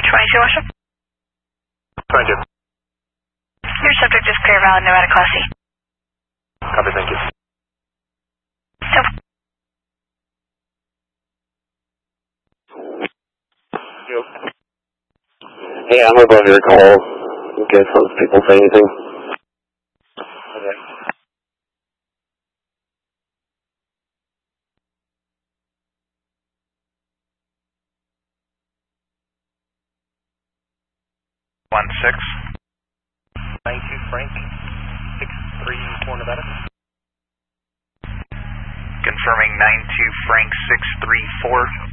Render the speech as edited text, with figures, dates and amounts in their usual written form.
22 Washington. Roger. Your subject is clear, valid, Nevada Class C. Copy, thank you. So, Hey, I'm above your call in case those people say anything. Okay. One six. 92 Frank, 634 Nevada. Confirming 92 Frank 634.